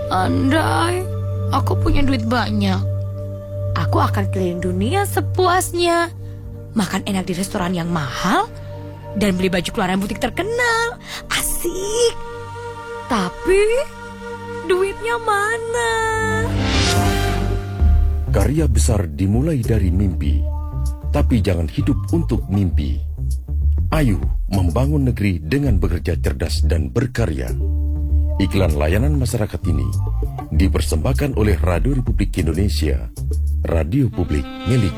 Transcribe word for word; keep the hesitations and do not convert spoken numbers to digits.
Andai aku punya duit banyak, aku akan keliling dunia sepuasnya, makan enak di restoran yang mahal, dan beli baju keluaran butik terkenal. Asik. Tapi duitnya mana? Karya besar dimulai dari mimpi, tapi jangan hidup untuk mimpi. Ayo membangun negeri dengan bekerja cerdas dan berkarya. Iklan layanan masyarakat ini dipersembahkan oleh Radio Republik Indonesia, radio publik milik